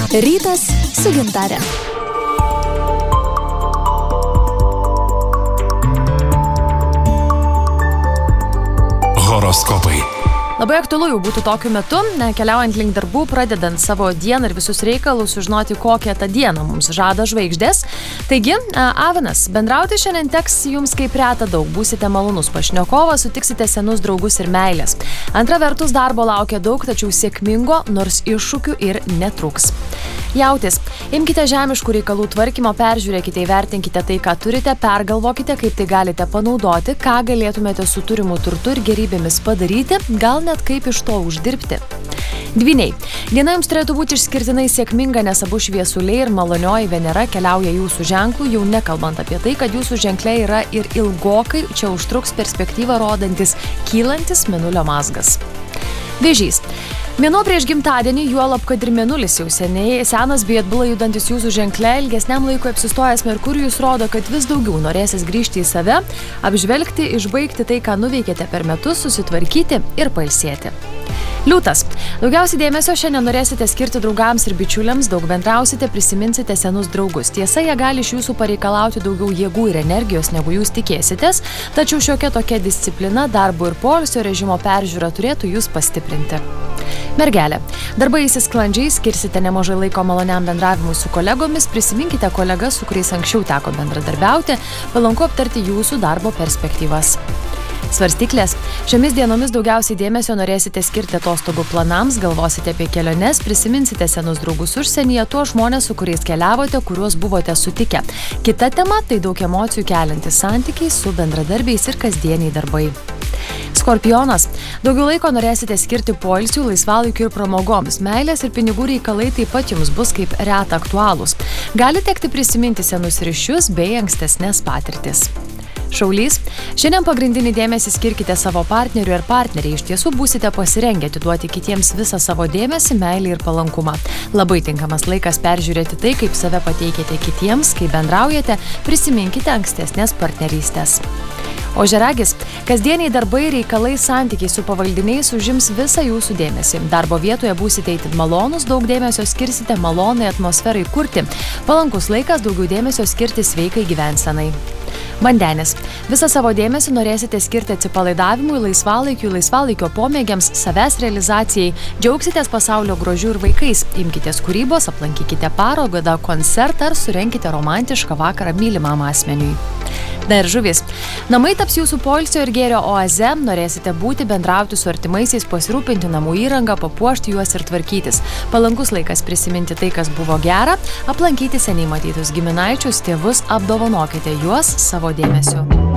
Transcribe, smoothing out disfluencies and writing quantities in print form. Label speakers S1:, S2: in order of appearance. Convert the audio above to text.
S1: Rytas su Gintare.
S2: Horoskopai.
S3: Labai aktualu jau būtų tokiu metu, keliaujant link darbų, pradedant savo dieną ir visus reikalus, sužinoti, kokią tą dieną mums žada žvaigždės. Taigi, Avinas, bendrauti šiandien teks jums kaip reta daug. Būsite malonus pašnekovas, sutiksite senus draugus ir meilės. Antra vertus, darbo laukia daug, tačiau sėkmingo, nors iššūkių ir netrūks. Jautis, imkite žemiškų reikalų tvarkymo, peržiūrėkite, įvertinkite tai, ką turite, pergalvokite, kaip tai galite panaudoti, ką galėtumėte su turimu turtu ir gerybėmis padaryti, gal net kaip iš to uždirbti. Dvyniai, diena jums turėtų būti išskirtinai sėkminga, nes abu šviesuliai ir malonioji Venera keliauja jūsų ženklų, jau nekalbant apie tai, kad jūsų ženklė yra ir ilgokai čia užtruks perspektyvą rodantis kylantis mėnulio mazgas. Vėžys. Mėnuo prieš gimtadienį, juolab, kad ir mėnulis jau senas bei atbula judantis jūsų ženkle, ilgesniam laikui apsistojęs Merkurijus rodo, kad vis daugiau norėsis grįžti į save, apžvelgti, išbaigti tai, ką nuveikėte per metus, susitvarkyti ir pailsėti. Liūtas. Daugiausiai dėmesio šiandien norėsite skirti draugams ir bičiuliams, daug bendrausite, prisiminsite senus draugus. Tiesa, jie gali iš jūsų pareikalauti daugiau jėgų ir energijos, negu jūs tikėsitės, tačiau šiokia tokia disciplina, darbo ir poilsio režimo peržiūra turėtų jūs pastiprinti. Mergelė. Darbai įsisklandžiai, skirsite nemažai laiko maloniam bendravimui su kolegomis, prisiminkite kolegas, su kuriais anksčiau teko bendradarbiauti, palanku aptarti jūsų darbo perspektyvas. Svarstyklės. Šiomis dienomis daugiausiai dėmesio norėsite skirti atostogų planams, galvosite apie keliones, prisiminsite senus draugus užsienyje, tuos žmonės, su kuriais keliavote, kuriuos buvote sutikę. Kita tema – tai daug emocijų keliantys santykiai su bendradarbiais ir kasdieniai darbai. Skorpionas. Daugiau laiko norėsite skirti poilsiui, laisvalaikiui ir pramogoms. Meilės ir pinigų reikalai taip pat jums bus kaip reta aktualūs. Gali tekti prisiminti senus ryšius bei ankstesnės patirtis. Šaulys. Šiandien pagrindinį dėmesį skirkite savo partneriui ir partneriai. Iš tiesų būsite pasirengę atiduoti kitiems visą savo dėmesį, meilę ir palankumą. Labai tinkamas laikas peržiūrėti tai, kaip save pateikėte kitiems, kai bendraujate, prisiminkite ankstesnės partnerystės. Ožiaragis. Kasdieniai darbai, reikalai, santykiai su pavaldiniais užims visą jūsų dėmesį. Darbo vietoje būsite itin malonus, daug dėmesio skirsite malonai atmosferai kurti. Palankus laikas daugiau dėmesio skirti sveikai gyvensenai. Vandenis. Visą savo dėmesį norėsite skirti atsipalaidavimui, laisvalaikio pomėgiams, savęs realizacijai, džiaugsitės pasaulio grožiu ir vaikais, imkitės kūrybos, aplankykite parodą, koncertą ar surenkite romantišką vakarą mylimam asmeniui. Na ir žuvis. Namai taps jūsų poilsio ir gėrio oaze, norėsite būti, bendrauti su artimaisiais, pasirūpinti namų įrangą, papuošti juos ir tvarkytis. Palankus laikas prisiminti tai, kas buvo gera, aplankyti seniai matytus giminaičius, tėvus, apdovanokite juos savo dėmesiu.